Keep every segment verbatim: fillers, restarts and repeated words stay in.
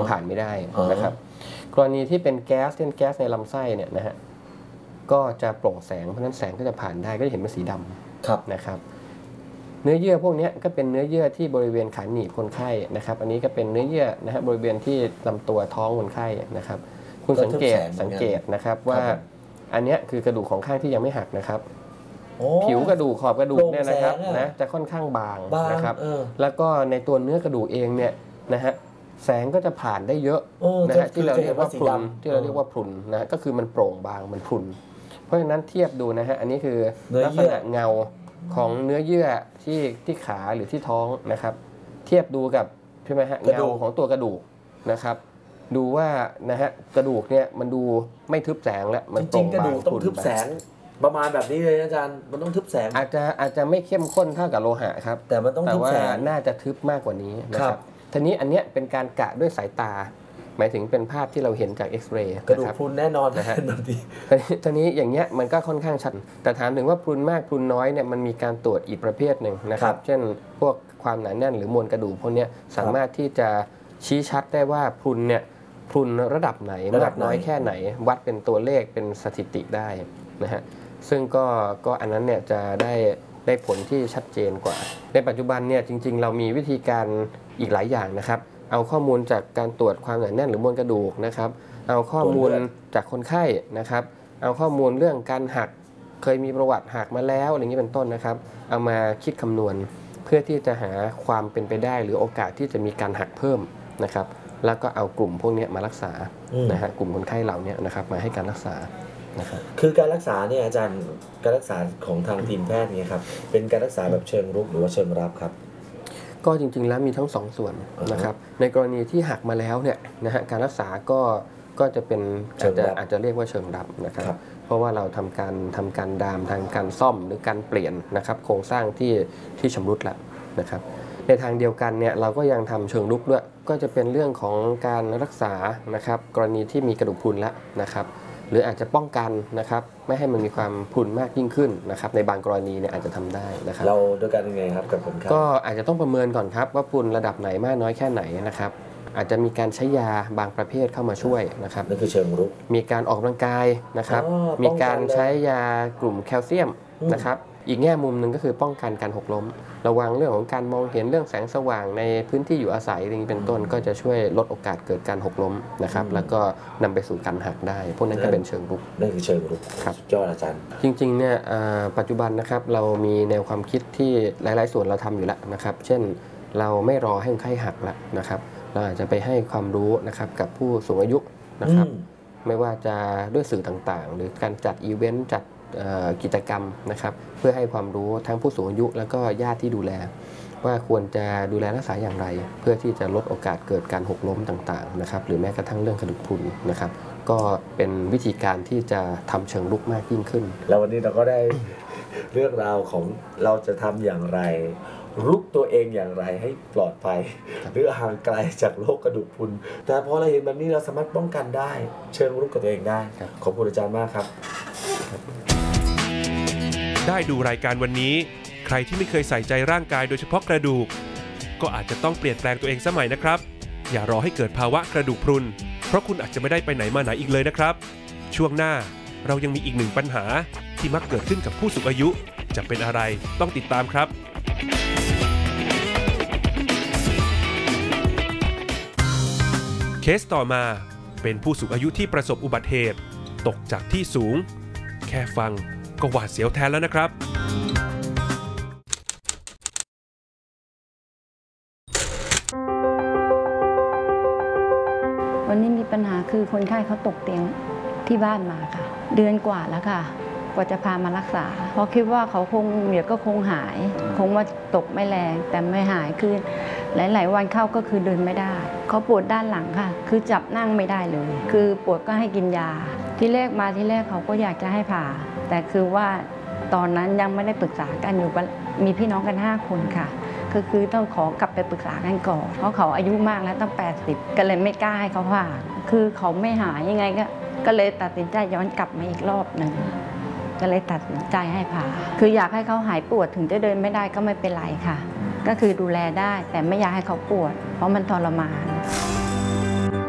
ผ่านไม่ได้นะครับกรณีที่เป็นแก๊สเช่นแก๊สในลำไส้เนี่ยนะฮะก็จะโปร่งแสงเพราะนั้นแสงก็จะผ่านได้ก็จะเห็นเป็นสีดำนะครับเนื้อเยื่อพวกนี้ก็เป็นเนื้อเยื่อที่บริเวณขาหนีบคนไข้นะครับอันนี้ก็เป็นเนื้อเยื่อนะฮะบริเวณที่ลำตัวท้องคนไข้นะครับคุณสังเกตสังเกตนะครับว่าอันนี้คือกระดูกของข้างที่ยังไม่หักนะครับผิวกระดูกขอบกระดูกเนี่ยนะครับนะจะค่อนข้างบางนะครับแล้วก็ในตัวเนื้อกระดูกเองเนี่ยนะฮะแสงก็จะผ่านได้เยอะนะฮะที่เราเรียกว่าพรุนที่เราเรียกว่าพรุนนะก็คือมันโปร่งบางมันพรุนเพราะฉะนั้นเทียบดูนะฮะอันนี้คือลักษณะเงาของเนื้อเยื่อที่ที่ขาหรือที่ท้องนะครับเทียบดูกับใช่ไหมฮะเงาของตัวกระดูกนะครับดูว่านะฮะกระดูกเนี่ยมันดูไม่ทึบแสงแล้วมันโปร่งบางต้องทึบแสงประมาณแบบนี้เลยอาจารย์มันต้องทึบแสงอาจจะอาจจะไม่เข้มข้นเท่ากับโลหะครับแต่มันต้องทึบแสงน่าจะทึบมากกว่านี้นะครับทีนี้อันเนี้ยเป็นการกะด้วยสายตาหมายถึงเป็นภาพที่เราเห็นจากเอ็กซเรย์กระดูกพรุนแน่นอนนะฮะทีนี้อย่างเงี้ยมันก็ค่อนข้างชัดแต่ถามถึงว่าพรุนมากพรุนน้อยเนี่ยมันมีการตรวจอีกประเภทหนึ่งนะครับเช่นพวกความหนาแน่นหรือมวลกระดูกพวกนี้สามารถที่จะชี้ชัดได้ว่าพรุนเนี่ยพรุนระดับไหนมากน้อยแค่ไหนวัดเป็นตัวเลขเป็นสถิติได้นะฮะซึ่งก็ก็อันนั้นเนี่ยจะได้ได้ผลที่ชัดเจนกว่าในปัจจุบันเนี่ยจริงๆเรามีวิธีการอีกหลายอย่างนะครับเอาข้อมูลจากการตรวจความหนาแน่นหรือมวลกระดูกนะครับเอาข้อมูลจากคนไข้นะครับเอาข้อมูลเรื่องการหักเคยมีประวัติหักมาแล้วอะไรอย่างนี้เป็นต้นนะครับเอามาคิดคำนวณเพื่อที่จะหาความเป็นไปได้หรือโอกาสที่จะมีการหักเพิ่มนะครับแล้วก็เอากลุ่มพวกนี้มารักษานะฮะกลุ่มคนไข้เหล่านี้นะครับมาให้การรักษานะครับคือการรักษาเนี่ยอาจารย์การรักษาของทางทีมแพทย์เนี่ยครับเป็นการรักษาแบบเชิงรุกหรือว่าเชิงรับครับก็จริงๆแล้วมีทั้งสองส่วนนะครับในกรณีที่หักมาแล้วเนี่ยนะฮะการรักษาก็ก็จะเป็นอาจจะอาจจะเรียกว่าเชิงรับนะครับเพราะว่าเราทำการทำการดามทางการซ่อมหรือการเปลี่ยนนะครับโครงสร้างที่ที่ชำรุดแล้วนะครับในทางเดียวกันเนี่ยเราก็ยังทำเชิงรุกด้วยก็จะเป็นเรื่องของการรักษานะครับกรณีที่มีกระดูกพรุนแล้วนะครับหรืออาจจะป้องกันนะครับไม่ให้มันมีความพรุนมากยิ่งขึ้นนะครับในบางกรณีเนี่ยอาจจะทำได้นะครับเราด้วยกันยังไงครับกับผลครับก็อาจจะต้องประเมินก่อนครับว่าพรุนระดับไหนมากน้อยแค่ไหนนะครับอาจจะมีการใช้ยาบางประเภทเข้ามาช่วยนะครับนั่นคือเชิงรุกมีการออกกำลังกายนะครับมีการใช้ยากลุ่มแคลเซียมนะครับอีกแง่มุมหนึ่งก็คือป้องกันการหกล้มระวังเรื่องของการมองเห็นเรื่องแสงสว่างในพื้นที่อยู่อาศัยอย่างนี้เป็นต้นก็จะช่วยลดโอกาสเกิดการหกล้มนะครับแล้วก็นำไปสู่การหักได้พวกนั้นก็เป็นเชิงรุกนั่นคือเชิงรุกครับยอดอาจารย์จริงๆเนี่ยปัจจุบันนะครับเรามีแนวความคิดที่หลายๆส่วนเราทำอยู่แล้วนะครับเช่นเราไม่รอให้คนไข้หักแล้วนะครับเราอาจจะไปให้ความรู้นะครับกับผู้สูงอายุนะครับไม่ว่าจะด้วยสื่อต่างๆหรือการจัดอีเวนต์จัดกิจกรรมนะครับเพื่อให้ความรู้ทั้งผู้สูงอายุแล้วก็ญาติที่ดูแลว่าควรจะดูแลรักษาอย่างไรเพื่อที่จะลดโอกาสเกิดการหกล้มต่างๆนะครับหรือแม้กระทั่งเรื่องกระดูกพรุนนะครับก็เป็นวิธีการที่จะทำเชิงรุกมากยิ่งขึ้นแล้ววันนี้เราก็ได้ เรื่องราวของเราจะทำอย่างไรรุกตัวเองอย่างไรให้ปลอดภัยหรือห่างไกลจากโรคกระดูกพรุนแต่พอเราเห็นแบบนี้เราสามารถป้องกันได้เชิงรุกกับตัวเองได้ขอบคุณอาจารย์มากครับได้ดูรายการวันนี้ใครที่ไม่เคยใส่ใจร่างกายโดยเฉพาะกระดูกก็อาจจะต้องเปลี่ยนแปลงตัวเองสมัยนะครับอย่ารอให้เกิดภาวะกระดูกพรุนเพราะคุณอาจจะไม่ได้ไปไหนมาไหนอีกเลยนะครับช่วงหน้าเรายังมีอีกหนึ่งปัญหาที่มักเกิดขึ้นกับผู้สูงอายุจะเป็นอะไรต้องติดตามครับเคสต่อมาเป็นผู้สูงอายุที่ประสบอุบัติเหตุตกจากที่สูงแค่ฟังก็หวาดเสียวแทนแล้วนะครับวันนี้มีปัญหาคือคนไข้เขาตกเตียงที่บ้านมาค่ะเดือนกว่าแล้วค่ะกว่าจะพามารักษาเพราะคิดว่าเขาคงเดี๋ยวก็คงหายคงว่าตกไม่แรงแต่ไม่หายคือหลายๆวันเข้าก็คือเดินไม่ได้เขาปวดด้านหลังค่ะคือจับนั่งไม่ได้เลยคือปวดก็ให้กินยาที่แรกมาที่แรกเขาก็อยากจะให้ผ่าแต่คือว่าตอนนั้นยังไม่ได้ปรึกษากันอยู่มีพี่น้องกันห้าคนค่ะก็คือต้องขอกลับไปปรึกษากันก่อนเพราะเขาอายุมากแล้วตั้งแปดสิบก็เลยไม่กล้าให้เขาผ่าคือเขาไม่หายยังไงก็ก็เลยตัดสินใจย้อนกลับมาอีกรอบหนึ่งก็เลยตัดสินใจให้ผ่าคืออยากให้เขาหายปวดถึงจะเดินไม่ได้ก็ไม่เป็นไรค่ะก็คือดูแลได้แต่ไม่อยากให้เขาปวดเพราะมันทรมาน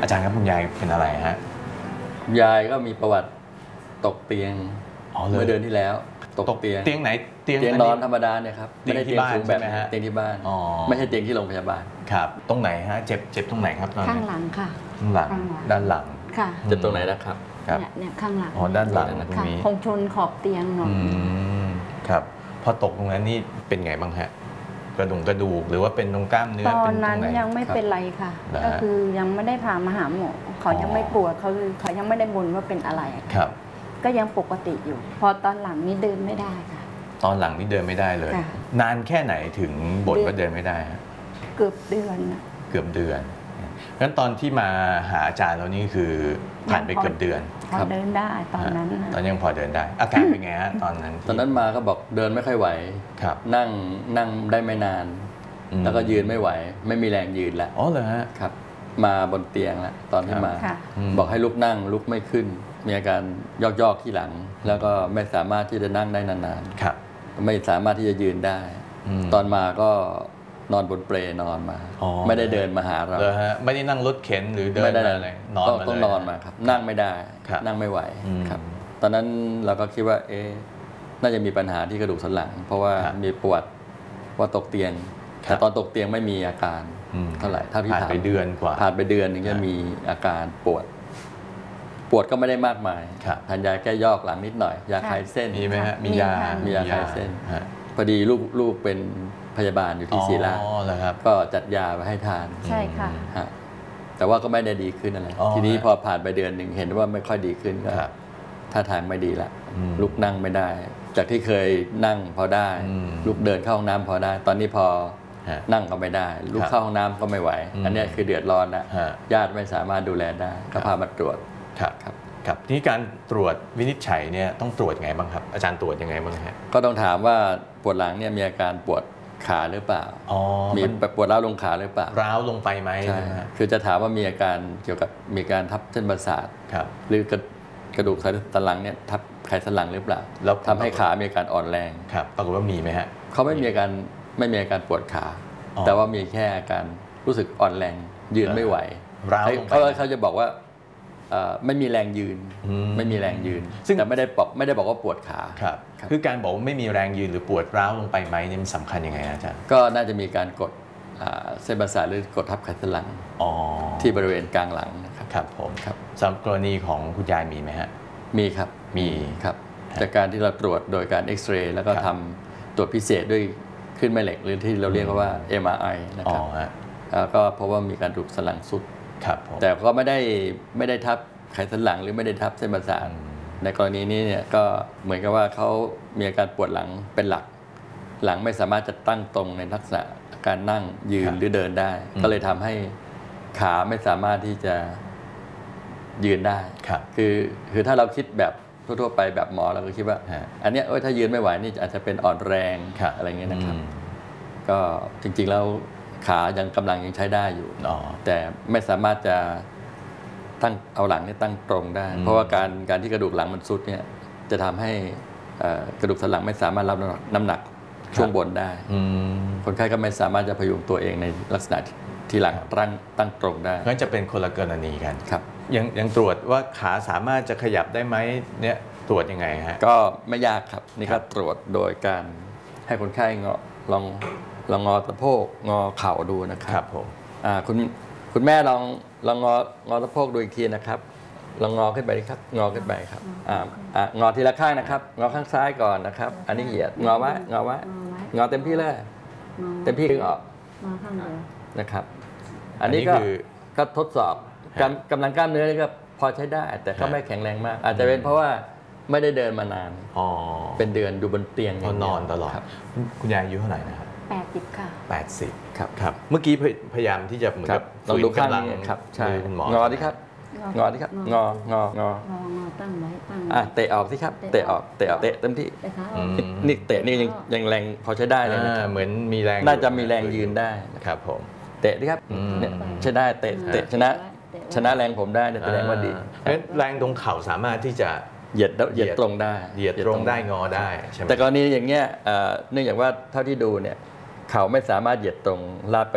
อาจารย์ครับคุณยายเป็นอะไรฮะยายก็มีประวัติตกเตียงเมื่อเดือนที่แล้วตกเตียงเตียงไหนเตียงนอนธรรมดาเนี่ยครับไม่ได้เตียงสูงแบบเตียงที่บ้านไม่ใช่เตียงที่โรงพยาบาลครับตรงไหนฮะเจ็บเจ็บตรงไหนครับตอนนี้ข้างหลังค่ะข้างหลังด้านหลังค่ะเจ็บตรงไหนนะครับเนี่ยเนี่ยข้างหลังอ๋อด้านหลังตรงนี้คงชนขอบเตียงหน่อยครับพอตกตรงนั้นนี่เป็นไงบ้างฮะกระดูกกระดูกหรือว่าเป็นตรงกล้ามเนื้อตอนนั้นยังไม่เป็นไรค่ะก็คือยังไม่ได้พามาหาหมอเขายังไม่ปวดเขาเขายังไม่ได้บ่นว่าเป็นอะไรครับก็ยังปกติอยู่พอตอนหลังนี้เดินไม่ได้ค่ะตอนหลังนี่เดินไม่ได้เลยนานแค่ไหนถึงบ่นว่าเดินไม่ได้เกือบเดือนเกือบเดือนงั้นตอนที่มาหาอาจารย์แล้วนี่คือผ่านไปเกือบเดือนพอเดินได้ตอนนั้นตอนยังพอเดินได้อาการเป็นไงฮะตอนนั้นตอนนั้นมาก็บอกเดินไม่ค่อยไหวนั่งนั่งได้ไม่นานแล้วก็ยืนไม่ไหวไม่มีแรงยืนแล้วอ๋อเหรอฮะครับมาบนเตียงแล้วตอนที่มาบอกให้ลุกนั่งลุกไม่ขึ้นมีอาการยอกๆที่หลังแล้วก็ไม่สามารถที่จะนั่งได้นานๆไม่สามารถที่จะยืนได้ตอนมาก็นอนบนเปลนอนมาไม่ได้เดินมาหาเราเลยฮะไม่ได้นั่งรถเข็นหรือเดินอะไรนอนต้องนอนมาครับนั่งไม่ได้นั่งไม่ไหวครับตอนนั้นเราก็คิดว่าเอ๊ะน่าจะมีปัญหาที่กระดูกสันหลังเพราะว่ามีปวดว่าตกเตียงแต่ตอนตกเตียงไม่มีอาการเท่าไหร่เท่าที่ผ่านไปเดือนกว่าผ่านไปเดือนนึงจะมีอาการปวดปวดก็ไม่ได้มากมายทานยาแก้ยอกหลังนิดหน่อยยาคลายเส้นมีไหมฮะมียามียาคลายเส้นพอดีลูกลูกเป็นพยาบาลอยู่ที่ศรีราชก็จัดยาไปให้ทานใช่ค่ะแต่ว่าก็ไม่ได้ดีขึ้นอะไรทีนี้พอผ่านไปเดือนหนึ่งเห็นว่าไม่ค่อยดีขึ้นก็ท่าทางไม่ดีละลุกนั่งไม่ได้จากที่เคยนั่งพอได้ลุกเดินเข้าห้องน้ำพอได้ตอนนี้พอนั่งก็ไม่ได้ลุกเข้าห้องน้ำก็ไม่ไหวอันนี้คือเดือดร้อนนะญาติไม่สามารถดูแลได้ก็พามาตรวจครับครับครับที่การตรวจวินิจฉัยเนี่ยต้องตรวจยังไงบ้างครับอาจารย์ตรวจยังไงบ้างฮะก็ต้องถามว่าปวดหลังเนี่ยมีอาการปวดขาหรือเปล่ามีปวดร้าวลงขาหรือเปล่าร้าวลงไปไหมใช่คือจะถามว่ามีอาการเกี่ยวกับมีการทับเส้นประสาทหรือกระดูกสันหลังเนี่ยทับไขสันหลังหรือเปล่าแล้วทำให้ขามีอาการอ่อนแรงครับปรากฏว่ามีไหมฮะเขาไม่มีอาการไม่มีอาการปวดขาแต่ว่ามีแค่อาการรู้สึกอ่อนแรงยืนไม่ไหวเขาเขาจะบอกว่าไม่มีแรงยืนไม่มีแรงยืนแต่ไม่ได้บอกไม่ได้บอกว่าปวดขาครับคือการบอกว่าไม่มีแรงยืนหรือปวดร้าวลงไปไหมนี่มันสำคัญยังไงอาจารย์ก็น่าจะมีการกดเส้นประสาทหรือกดทับไขสันหลังที่บริเวณกลางหลังนะครับครับผมครับสำหรับกรณีของคุณยายมีไหมฮะมีครับมีครับจากการที่เราตรวจโดยการเอ็กซเรย์แล้วก็ทำตรวจพิเศษด้วยขึ้นแม่เหล็กหรือที่เราเรียกว่า เอ็ม อาร์ ไอ นะครับแล้วก็เพราะว่ามีการกระดูกสันหลังสุดแต่ก็ไม่ได้ไม่ได้ทับไขสันหลังหรือไม่ได้ทับเส้นประสาทในกรณีนี้เนี่ยก็เหมือนกับว่าเขามีอาการปวดหลังเป็นหลักหลังไม่สามารถจะตั้งตรงในลักษณะการนั่งยืนหรือเดินได้ก็เลยทำให้ขาไม่สามารถที่จะยืนได้คือคือถ้าเราคิดแบบทั่วๆไปแบบหมอเราก็คิดว่าอันนี้เออถ้ายืนไม่ไหวนี่อาจจะเป็นอ่อนแรงอะไรเงี้ยนะครับก็จริงๆแล้วขายังกำลังยังใช้ได้อยู่แต่ไม่สามารถจะตั้งเอาหลังนี่ตั้งตรงได้เพราะว่าการการที่กระดูกหลังมันสุดเนี่ยจะทำให้กระดูกสันหลังไม่สามารถรับน้ำหนักช่วงบนได้คนไข้ก็ไม่สามารถจะพยุงตัวเองในลักษณะที่หลังตั้งตั้งตรงได้งั้นจะเป็นคนละกรณีกันครับยังยังตรวจว่าขาสามารถจะขยับได้ไหมเนี่ยตรวจยังไงฮะก็ไม่ยากครับนี่ครับตรวจโดยการให้คนไข้งอลองลองงอสะโพกงอเข่าดูนะครับครับผมคุณคุณแม่ลองลองงองอสะโพกดูอีกทีนะครับลองงอขึ้นไปครับงอขึ้นไปครับงอทีละข้างนะครับงอข้างซ้ายก่อนนะครับอันนี้เหยียดงอไว้งอไว้งอเต็มที่เลยเต็มที่ดึงออกนะครับอันนี้ก็ก็ทดสอบกำลังกล้ามเนื้อนี่ก็พอใช้ได้แต่ก็ไม่แข็งแรงมากอาจจะเป็นเพราะว่าไม่ได้เดินมานานเป็นเดือนอยู่บนเตียงนอนตลอดคุณยายอายุเท่าไหร่นะครับแปดสิบค่ะแปดสิบครับครับเมื่อกี้พยายามที่จะเหมือนกับลองดูข้างนี้ครับใช่งอดิครับงอดิครับงององอตั้งไว้ตั้งอ่ะเตะออกสิครับเตะออกเตะออกเตะเต็มที่นี่เตะนี่ยังยังแรงพอใช้ได้เลยนะครับเหมือนมีแรงน่าจะมีแรงยืนได้ครับผมเตะดิครับเนี่ยใช้ได้เตะเตะชนะชนะแรงผมได้แสดงว่าดีแรงตรงเข่าสามารถที่จะเหยียดเหยียดตรงได้เหยียดตรงได้งอได้ใช่ไหมแต่กรณีอย่างเงี้ยเนื่องจากว่าเท่าที่ดูเนี่ยเข่าไม่สามารถเหยียดตรงลาดไป